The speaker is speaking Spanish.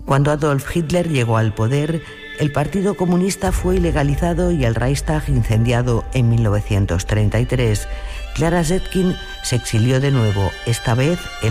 Cuando Adolf Hitler llegó al poder, el Partido Comunista fue ilegalizado y el Reichstag incendiado en 1933. Clara Zetkin se exilió de nuevo, esta vez en